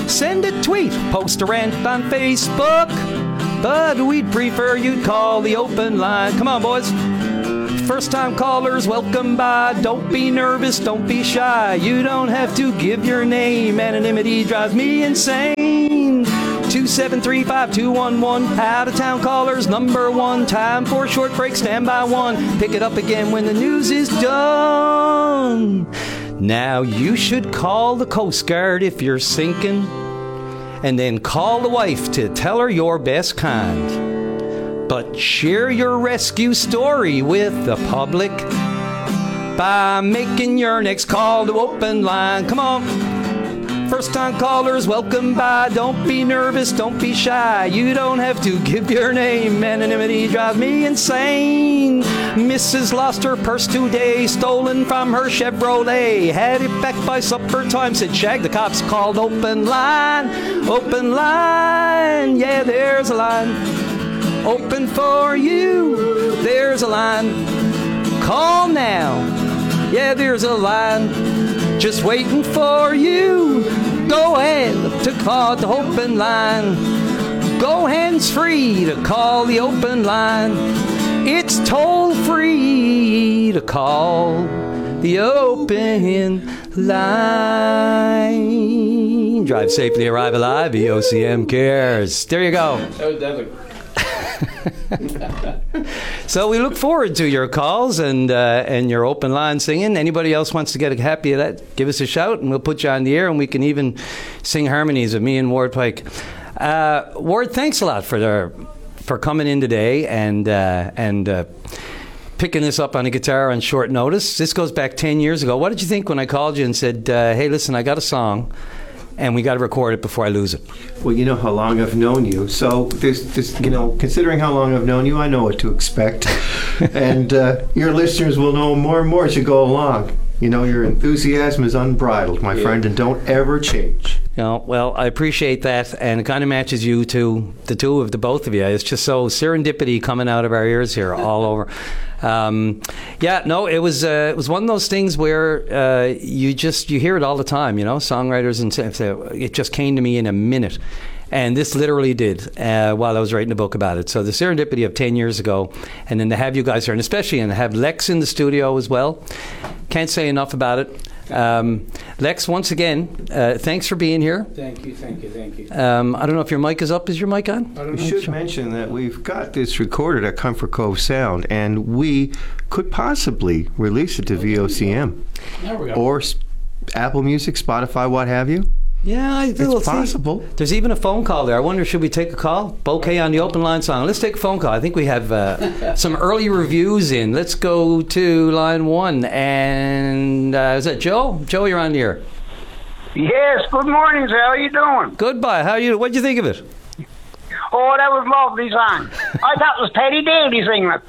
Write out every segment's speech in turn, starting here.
Send a tweet, post a rant on Facebook, but we'd prefer you'd call the open line. Come on, boys. First-time callers, welcome by. Don't be nervous, don't be shy. You don't have to give your name. Anonymity drives me insane. 2735211. Out-of-town callers, number one. Time for a short break, stand by one. Pick it up again when the news is done. Now you should call the Coast Guard if you're sinking, and then call the wife to tell her your best kind. But share your rescue story with the public by making your next call to open line. Come on. First-time callers, welcome by. Don't be nervous, don't be shy. You don't have to give your name. Anonymity drives me insane. Mrs. lost her purse today, stolen from her Chevrolet. Had it back by supper time, said Shag. The cops called open line. Open line, yeah, there's a line. Open for you, there's a line. Call now, yeah, there's a line. Just waiting for you. Go ahead to call the open line. Go hands-free to call the open line. It's toll-free to call the open line. Drive safely, arrive alive. VOCM cares. There you go. So we look forward to your calls and your open line singing. Anybody else wants to get a copy of that, give us a shout and we'll put you on the air, and we can even sing harmonies of me and Ward Pike. Ward, thanks a lot for coming in today and picking this up on a guitar on short notice. This goes back 10 years ago. What did you think when I called you and said, hey, listen, I got a song and we got to record it before I lose it? Well, you know how long I've known you, so there's considering how long I've known you, I know what to expect, and your listeners will know more and more as you go along. You know, your enthusiasm is unbridled, my friend, and don't ever change. Well, I appreciate that, and it kind of matches you to the both of you. It's just so serendipity coming out of our ears here all over. It was one of those things where you hear it all the time, you know, songwriters, and it just came to me in a minute. And this literally did while I was writing a book about it. So the serendipity of 10 years ago, and then to have you guys here, and especially and to have Lex in the studio as well. Can't say enough about it. Lex, once again, thanks for being here. Thank you. I don't know if your mic is up. Is your mic on? We should mention that we've got this recorded at Comfort Cove Sound, and we could possibly release it to VOCM. There we go. Or Apple Music, Spotify, what have you. Yeah, it's possible. There's even a phone call there. I wonder, should we take a call? Bouquet on the open line song. Let's take a phone call. I think we have some early reviews in. Let's go to line one. And is that Joe? Joe, you're on the air. Yes, good morning, sir. How you doing? Goodbye. How are you? What'd you think of it? Oh, that was lovely song. I thought it was Paddy Daly singing it.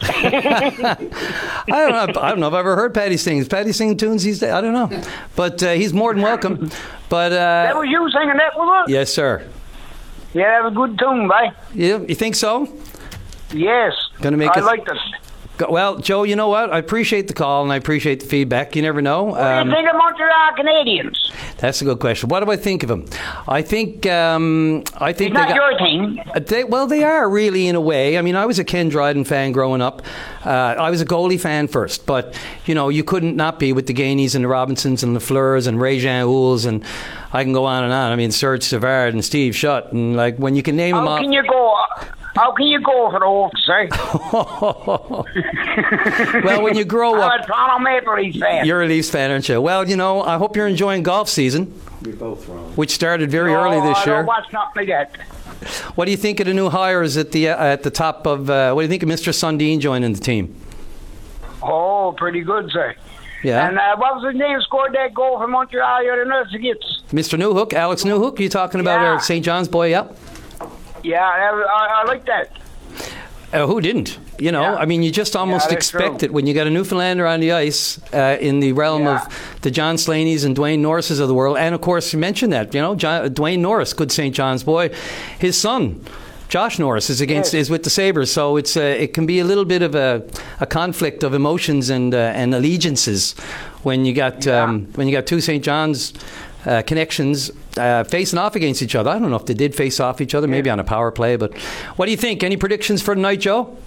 I don't know if I've ever heard Paddy sing. Is Paddy singing tunes these days? I don't know. But he's more than welcome. But that was you singing that, was it? Yes, sir. Yeah, that was a good tune, bye. Yeah, you think so? Yes. I liked it. Well, Joe, you know what? I appreciate the call and I appreciate the feedback. You never know. What do you think of Montreal Canadiens? That's a good question. What do I think of them? I think it's not your team. They are really in a way. I mean, I was a Ken Dryden fan growing up. I was a goalie fan first, but you know, you couldn't not be with the Gainies and the Robinsons and the Fleurs and Ray-Jean Houles, and I can go on and on. I mean, Serge Savard and Steve Shutt, and like when you can name them all. How can you go for the Oaks, eh? Well, when you grow up... I'm a Toronto Maple Leafs fan. You're a Leafs fan, aren't you? Well, you know, I hope you're enjoying golf season. We're both wrong. Which started very early this year. I don't watch nothing like that. What do you think of the new hires at the top of... what do you think of Mr. Sundin joining the team? Oh, pretty good, sir. Yeah. And what was his name? Scored that goal for Montreal the other night against... Mr. Newhook, Alex Newhook. You talking about our St. John's boy? Yep. Yeah, I like that. Who didn't? You know, I mean, you just almost expect it when you got a Newfoundlander on the ice in the realm of the John Slaney's and Dwayne Norrises of the world. And, of course, you mentioned that, you know, Dwayne Norris, good St. John's boy. His son, Josh Norris, is with the Sabres. So it can be a little bit of a conflict of emotions and allegiances when you got two St. John's connections facing off against each other. I don't know if they did face off each other, maybe on a power play. But what do you think? Any predictions for tonight, Joe?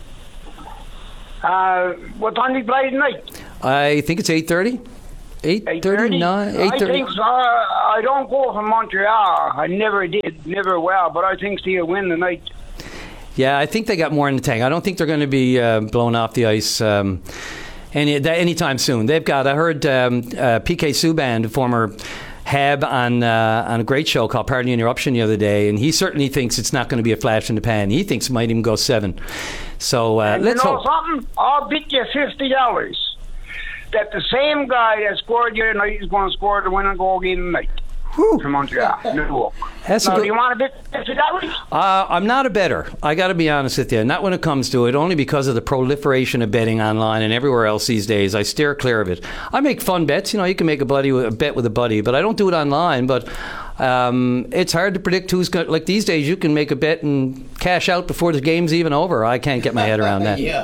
What time do you play tonight? I think it's 8:30. 8:39. I think so. I don't go for Montreal. I never did, never well, but I think they'll win tonight. Yeah, I think they got more in the tank. I don't think they're going to be blown off the ice anytime soon. They've got, I heard PK Subban, the former Hab, on a great show called Pardon the Interruption the other day, and he certainly thinks it's not going to be a flash in the pan. He thinks it might even go 7. So let's hope. Something? I'll bet you $50 that the same guy that scored the other night is going to score the winning goal game tonight. For Montreal. No. Do you want to bet $50? I'm not a bettor. I got to be honest with you. Not when it comes to it, only because of the proliferation of betting online and everywhere else these days. I steer clear of it. I make fun bets. You can make a bet with a buddy, but I don't do it online. But it's hard to predict who's going to. Like these days, you can make a bet and cash out before the game's even over. I can't get my head around that. Yeah.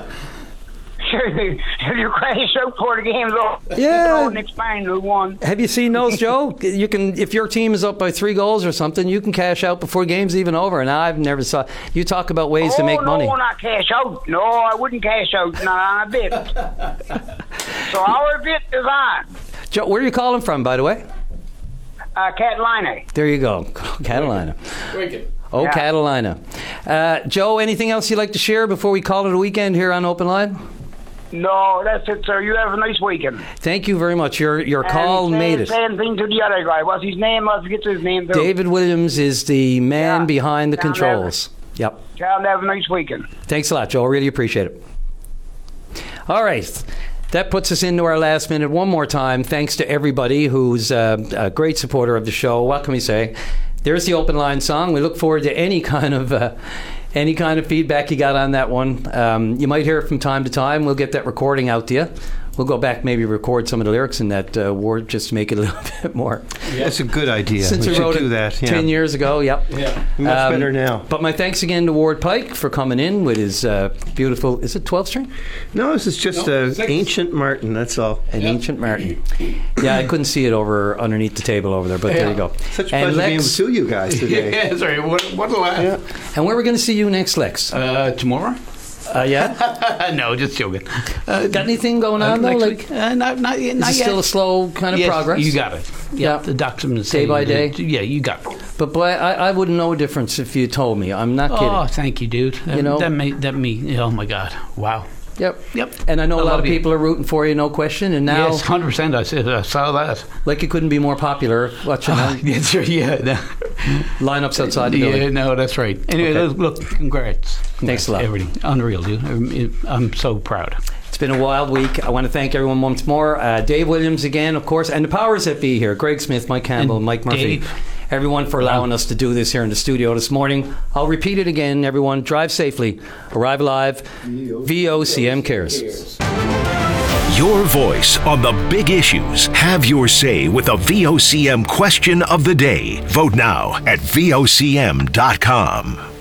If you crash out before the game's over, yeah. Next man who won. Have you seen those, Joe? You can, if your team is up by 3 goals or something, you can cash out before the game's even over. And I've never saw. You talk about ways to make money. No, not cash out. No, I wouldn't cash out. Not on a bit. So our bit is on. Joe, where are you calling from, by the way? Catalina. There you go, Catalina. Oh, yeah. Catalina. Joe, anything else you'd like to share before we call it a weekend here on Open Line? No, that's it, sir. You have a nice weekend. Thank you very much. Your call made it. Same thing to the other guy. What's his name? I forget his name. Too. David Williams is the man behind the controls. Yep. Have a nice weekend. Thanks a lot, Joe. Really appreciate it. All right. That puts us into our last minute one more time. Thanks to everybody who's a great supporter of the show. What can we say? There's the Open Line song. We look forward to any kind of feedback you got on that one. You might hear it from time to time. We'll get that recording out to you. We'll go back, maybe record some of the lyrics in that word just to make it a little bit more. Yeah, that's a good idea. Since we wrote it 10 years ago, yep. Yeah, much better now. But my thanks again to Ward Pike for coming in with his beautiful, is it 12-string? No, this is just an ancient Martin, that's all. An ancient Martin. Yeah, I couldn't see it underneath the table over there, but there you go. Such a pleasure being with you guys today. Yeah, sorry, what a laugh. Yeah. And where are we going to see you next, Lex? Tomorrow. Yeah? No, just joking. Got anything going on, though? Like, not yet. Is it still a slow kind of progress? You got it. Yeah. The doc's going to say. Day by day? Yeah, you got it. But boy, I wouldn't know a difference if you told me. I'm not kidding. Oh, thank you, dude. That made oh my God. Wow. Yep. And I know a lot of people are rooting for you, no question. And now, yes, 100%. I saw that. Like it couldn't be more popular. Watching yes, sir, yeah. Lineups outside the building. Yeah, no, that's right. Anyway, look, congrats. Thanks a lot. Everything unreal, dude. I'm so proud. It's been a wild week. I want to thank everyone once more. Dave Williams again, of course, and the powers that be here: Greg Smith, Mike Campbell, Mike Murphy. Dave. Everyone for allowing us to do this here in the studio this morning. I'll repeat it again, everyone. Drive safely. Arrive alive. VOCM cares. Your voice on the big issues. Have your say with the VOCM question of the day. Vote now at VOCM.com.